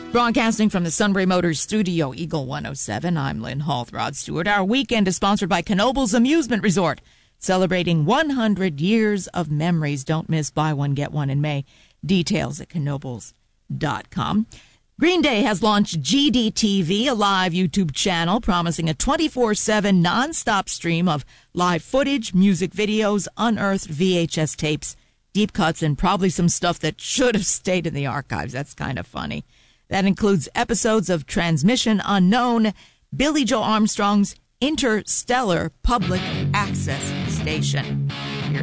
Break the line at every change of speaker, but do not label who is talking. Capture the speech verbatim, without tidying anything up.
Broadcasting from the Sunbury Motors Studio, Eagle one oh seven, I'm Lynn Halthrod Stewart. Our weekend is sponsored by Knoebels Amusement Resort, celebrating one hundred years of memories. Don't miss Buy One, Get One in May. Details at knoebels dot com. Green Day has launched G D T V, a live YouTube channel promising a twenty-four seven nonstop stream of live footage, music videos, unearthed V H S tapes, deep cuts, and probably some stuff that should have stayed in the archives. That's kind of funny. That includes episodes of Transmission Unknown, Billy Joe Armstrong's Interstellar Public Access Station.